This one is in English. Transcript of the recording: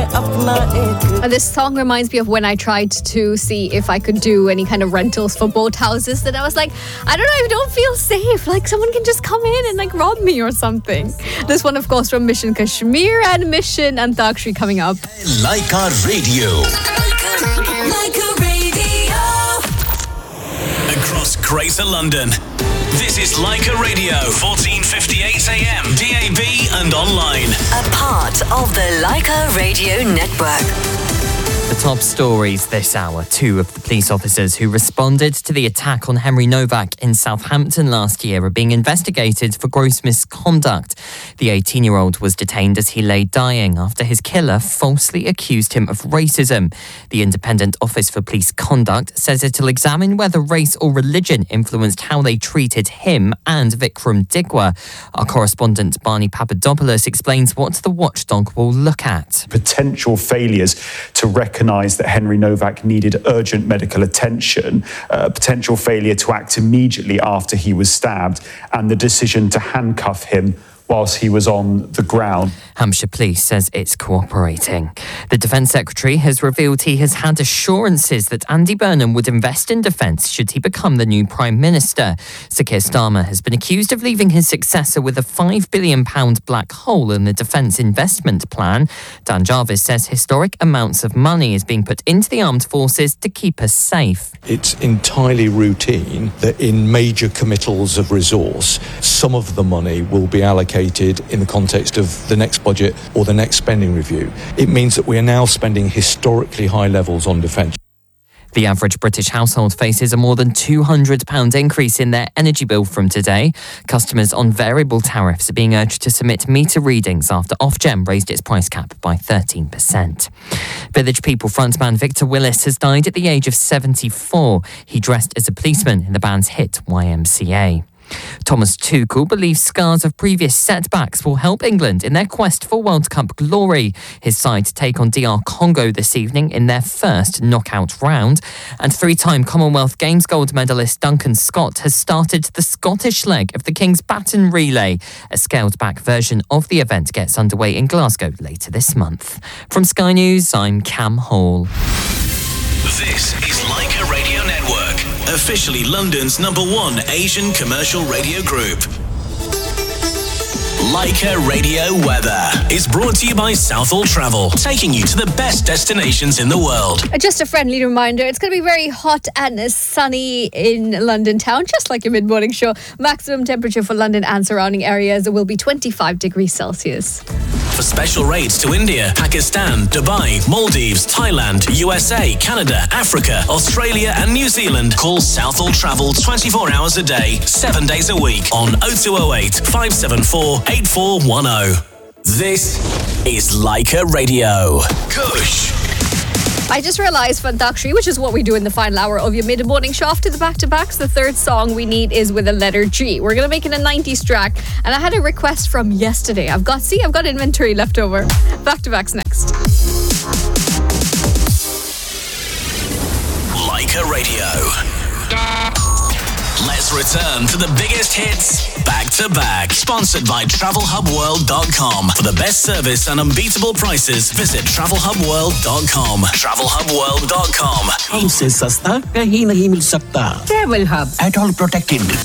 This song reminds me of when I tried to see if I could do any kind of rentals for boat houses. That I was like, I don't know, I don't feel safe. Like someone can just come in and like rob me or something. This one, of course, from Mission Kashmir and Mission Antakshri coming up. Laika Radio. Laika Radio. Across Greater London. This is Laika Radio, 14:58 AM, DAB and online. A part of the Laika Radio Network. The top stories this hour. Two of the police officers who responded to the attack on Henry Novak in Southampton last year are being investigated for gross misconduct. The 18-year-old was detained as he lay dying after his killer falsely accused him of racism. The Independent Office for Police Conduct says it'll examine whether race or religion influenced how they treated him and Vikram Digwa. Our correspondent Barney Papadopoulos explains what the watchdog will look at. Potential failures to recognise that Henry Novak needed urgent medical attention, potential failure to act immediately after he was stabbed, and the decision to handcuff him whilst he was on the ground. Hampshire Police says it's cooperating. The Defence Secretary has revealed he has had assurances that Andy Burnham would invest in defence should he become the new Prime Minister. Sir Keir Starmer has been accused of leaving his successor with a £5 billion black hole in the Defence Investment Plan. Dan Jarvis says historic amounts of money is being put into the armed forces to keep us safe. It's entirely routine that in major committals of resource, some of the money will be allocated in the context of the next budget or the next spending review. It means that we are now spending historically high levels on defence. The average British household faces a more than £200 increase in their energy bill from today. Customers on variable tariffs are being urged to submit meter readings after Ofgem raised its price cap by 13%. Village People frontman Victor Willis has died at the age of 74. He dressed as a policeman in the band's hit YMCA. Thomas Tuchel believes scars of previous setbacks will help England in their quest for World Cup glory. His side take on DR Congo this evening in their first knockout round. And three-time Commonwealth Games gold medalist Duncan Scott has started the Scottish leg of the King's Baton Relay. A scaled-back version of the event gets underway in Glasgow later this month. From Sky News, I'm Cam Hall. This is Laika Radio Network, officially London's #1 Asian commercial radio group. Laika Radio Weather is brought to you by Southall Travel, taking you to the best destinations in the world. Just a friendly reminder, it's going to be very hot and sunny in London town, just like your mid-morning show. Maximum temperature for London and surrounding areas will be 25 degrees Celsius. For special rates to India, Pakistan, Dubai, Maldives, Thailand, USA, Canada, Africa, Australia and New Zealand, call Southall Travel 24 hours a day, 7 days a week on 0208 574 8410. This is Laika Radio. Kush. I just realised for Antakshri, which is what we do in the final hour of your mid-morning show after the back-to-backs, the third song we need is with a letter G. We're going to make it a 90s track, and I had a request from yesterday. I've got inventory left over. Back-to-backs next. Laika Radio. Let's return to the biggest hits back to back. Sponsored by TravelHubWorld.com. For the best service and unbeatable prices, visit TravelHubWorld.com. TravelHubWorld.com. हमसे सस्ता कहीं नहीं मिल सकता. Travel Hub. At all protected.